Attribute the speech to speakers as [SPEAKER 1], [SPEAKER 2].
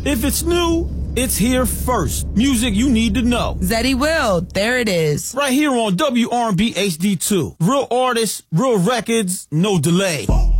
[SPEAKER 1] If it's new, it's here first. Music you need to know.
[SPEAKER 2] Zeddy Will, there it is.
[SPEAKER 1] Right here on WRB HD2. Real artists, real records, no delay.